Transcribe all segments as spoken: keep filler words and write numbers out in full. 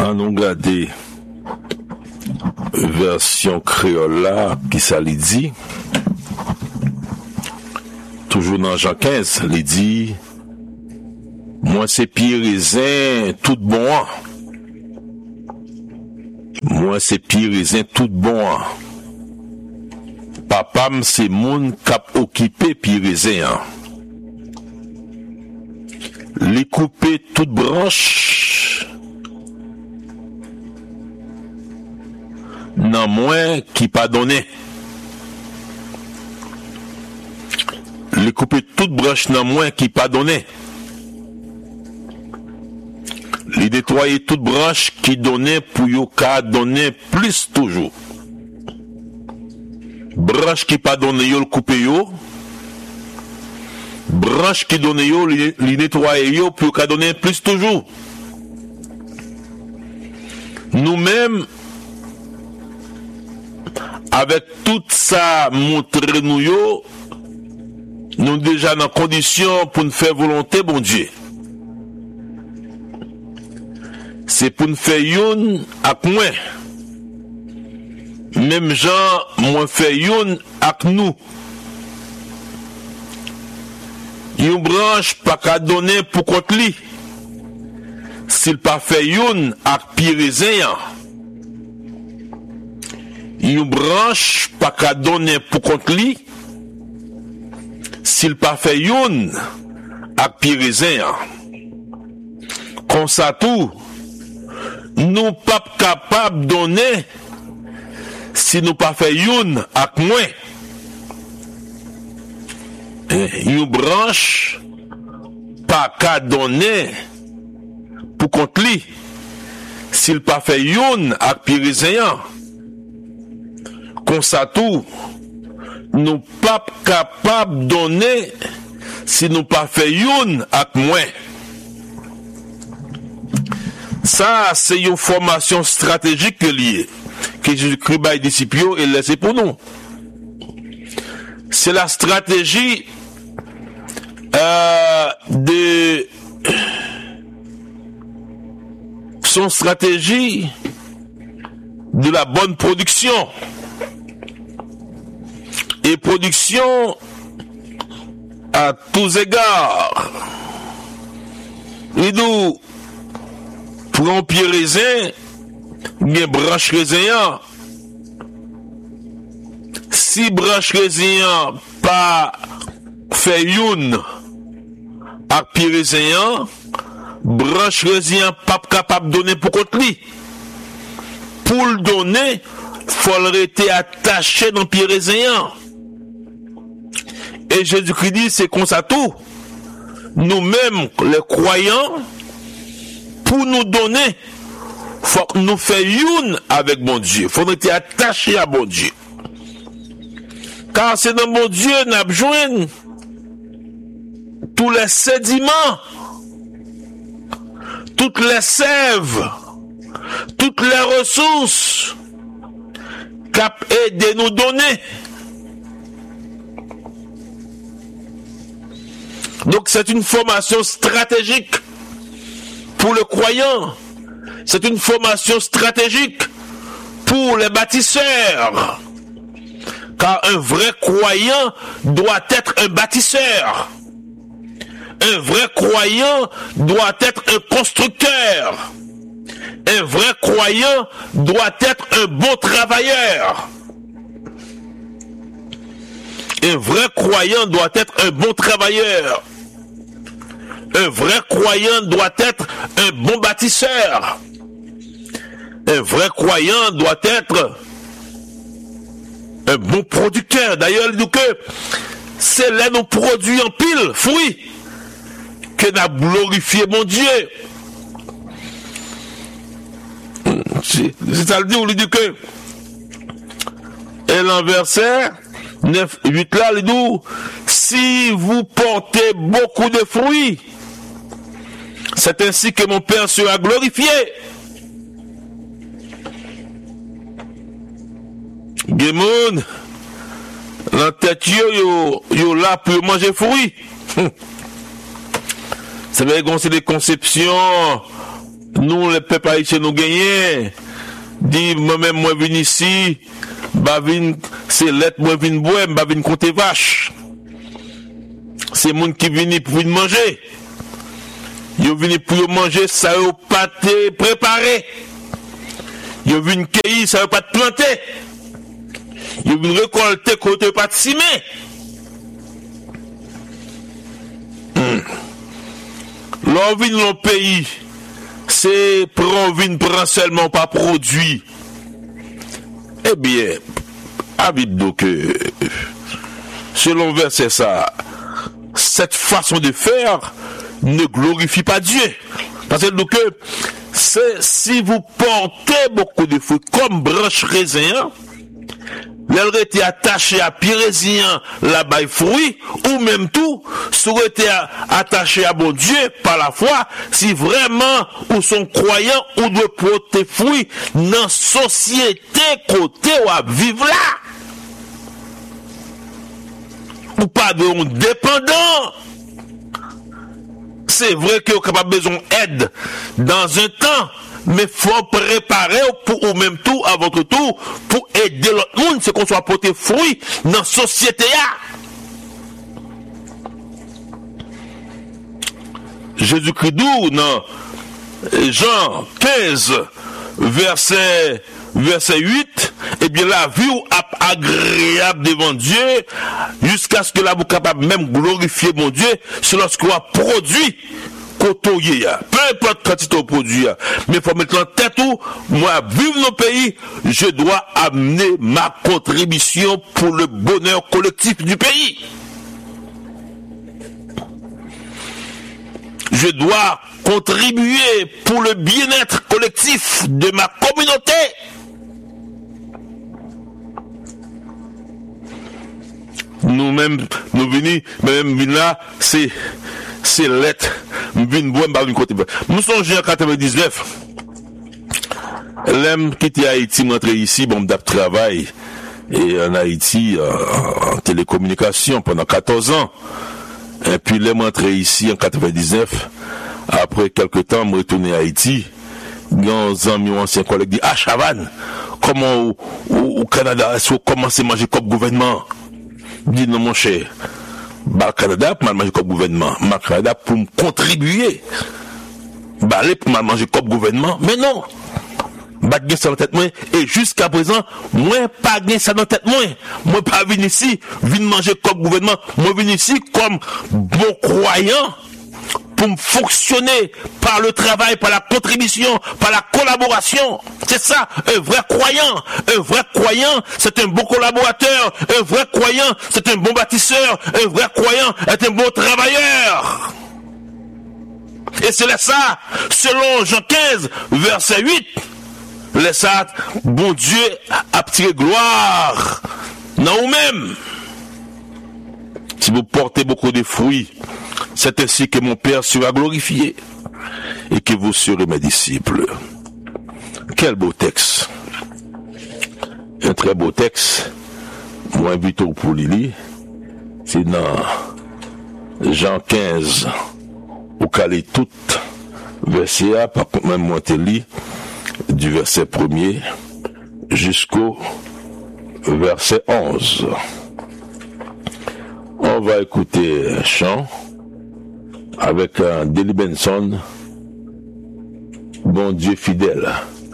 An nou gade version créole là qui ça li dit. Toujours dans Jean quinze, li dit moi c'est pied raisin tout bon. Moi c'est pied raisin tout bon. Papa c'est moun k'ap occupé pied raisin. Li couper toute branche nan moi qui pas donné. Li couper toute branche nan moi qui pas donné. Li nettoyer toute branche qui donnait pour yo ka donner plus toujours. Branche qui pas donné yo le couper yo. Branche qui donne yo, li, li nettoyer yo pour qu'à donner plus toujours. Nous-mêmes, avec tout ça montre nous yo, nous déjà dans condition pour nous faire volonté, bon Dieu. C'est pour nous faire youn ak moi. Même gens, moi fait youn ak nous. Une branche pas qu'à donner pour contre li. S'il pas fait youn ak pi raisin. Une branche pas qu'à donner pour contre li. S'il pas fait youn ak pi raisin. Comme ça tout, nous pas capable donner si nous pas fait youn ak moi. Une branche pas qu'à donner pour contre li s'il pas fait youn ak pi raisin. Comme ça tout, nous pas capable donner si nous pas fait youn ak moi. Ça c'est une formation stratégique liée que Jésus-Christ bail disciples et laissé pour nous. C'est la stratégie euh, de son stratégie de la bonne production et production à tous égards. Et nous prenons pied raisin, bien branche raisin. Si branche raisin pas fait youn ak pi raisin, branche raisin pas capable donner pour contre li. Pour le donner, faut le rester attaché dans pi raisin. Et Jésus-Christ dit c'est comme ça tout. Nous-mêmes les croyants, pour nous donner, faut que nous fassions youn avec bon Dieu. Faut rester attaché à bon Dieu. Car c'est dans mon Dieu n'a besoin tous les sédiments, toutes les sèves, toutes les ressources cap aider nous donner. Donc c'est une formation stratégique pour le croyant. C'est une formation stratégique pour les bâtisseurs. Car un vrai croyant doit être un bâtisseur. Un vrai croyant doit être un constructeur. Un vrai croyant doit être un bon travailleur. Un vrai croyant doit être un bon travailleur. Un vrai croyant doit être un bon bâtisseur. Un vrai croyant doit être un bon producteur. D'ailleurs, il dit que c'est là nos produits en pile, fruits, que nous avons glorifié mon Dieu. C'est ça le dit, on lui dit que, et dans verset neuf, huit là, il dit, si vous portez beaucoup de fruits, c'est ainsi que mon Père sera glorifié. Gemoun, la tête yo, yo là pour manger fruits. C'est vrai qu'on c'est des conceptions nous, les peuples haïtiens, nous gagnons. Dit, moi-même, moi, je viens ici, bah, c'est lettre, moi, je viens boire, bah, je viens compter vache. C'est les gens qui viennent pour manger. Ils viennent pour manger, ça n'a pas été préparé. Ils viennent cueillir, ça n'a pas été planté. Ils viennent récolter, côté pas de ciment. L'on vient dans le pays, c'est pour vin prend seulement pas produit. Eh bien, habite donc, selon verset ça, cette façon de faire ne glorifie pas Dieu. Parce que donc, c'est, si vous portez beaucoup de fruits comme branche raisin, elle été attachée à Pyrézien, là-bas, fruit, ou même tout, serait été attaché à bon Dieu par la foi, si vraiment, ou sont croyants, ou doit porter fruit, dans société, côté, ou à vivre là. Ou pas de dépendant. C'est vrai que vous avez besoin d'aide dans un temps, mais il faut préparer pour ou même tout à votre tour pour aider l'autre monde, c'est qu'on soit porté fruit dans la société. Jésus-Christ dit dans Jean quinze, verset, verset huit, eh bien la vie est agréable devant Dieu jusqu'à ce que là vous capable même glorifier mon Dieu, c'est lorsqu'on a produit côtoyer, peu importe quantité de produit, mais il faut mettre en tête où, moi, vivre dans le pays, je dois amener ma contribution pour le bonheur collectif du pays. Je dois contribuer pour le bien-être collectif de ma communauté. Nous-mêmes, nous venons, même là, c'est c'est lettre, vin boire par une côté. Nous sommes en quatre-vingt-dix-neuf. L'aime quitter Haïti, m'entrer ici, bon d'ap travail et en Haïti euh, en télécommunication pendant quatorze ans. Et puis l'aime entrer ici en quatre-vingt-dix-neuf. Après quelques temps, me retourner à Haïti. Nos amis anciens collègues disent, ah Chavannes, comment au, au, au Canada est-ce qu'on commence à manger comme gouvernement? Dit non mon cher. Bah, Canada pour manger comme gouvernement. Ma Canada pour me contribuer. Bah, pour manger comme gouvernement. Mais non. Bah, gain ça dans tête moi. Et jusqu'à présent, moi, pas gain ça dans tête moi. Moi, pas venir ici, venir manger comme gouvernement. Moi, venir ici comme bon croyant. Pour me fonctionner par le travail, par la contribution, par la collaboration. C'est ça, un vrai croyant. Un vrai croyant, c'est un bon collaborateur. Un vrai croyant, c'est un bon bâtisseur. Un vrai croyant est un bon travailleur. Et c'est là ça, selon Jean quinze, verset huit, là ça, bon Dieu a tiré gloire dans vous-même. Si vous portez beaucoup de fruits, c'est ainsi que mon Père sera glorifié et que vous serez mes disciples. Quel beau texte. Un très beau texte. Moi, invite pour Lili. C'est dans Jean quinze, au calé tout verset A, par contre, même moi, te lis, du verset premier jusqu'au verset onze. On va écouter un chant avec un Deli Benson, Bon Dieu fidèle.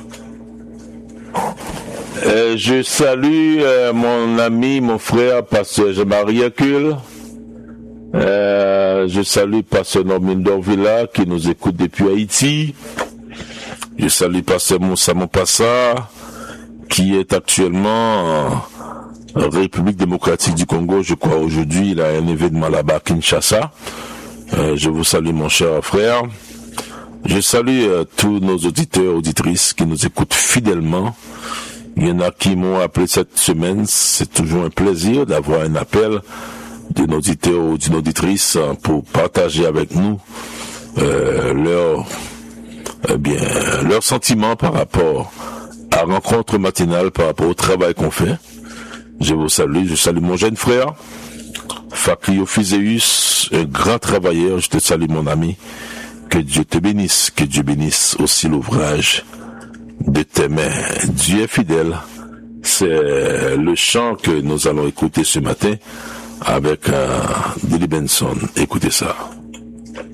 Et je salue euh, mon ami, mon frère, pasteur Jean-Marie Hercule. Euh, je salue pasteur Norman Dorvilla qui nous écoute depuis Haïti. Je salue pasteur Moussa Mompassa qui est actuellement en République démocratique du Congo. Je crois aujourd'hui il a un événement là-bas à Kinshasa. Euh, je vous salue mon cher frère. Je salue euh, tous nos auditeurs, auditrices qui nous écoutent fidèlement. Il y en a qui m'ont appelé cette semaine. C'est toujours un plaisir d'avoir un appel d'un auditeur ou d'une auditrice pour partager avec nous euh, leur, eh bien, leurs sentiments par rapport à la rencontre matinale, par rapport au travail qu'on fait. Je vous salue. Je salue mon jeune frère, Fakrio Fiséus, un grand travailleur. Je te salue mon ami. Que Dieu te bénisse, que Dieu bénisse aussi l'ouvrage de tes mains. Dieu est fidèle. C'est le chant que nous allons écouter ce matin avec euh, Billy Benson. Écoutez ça.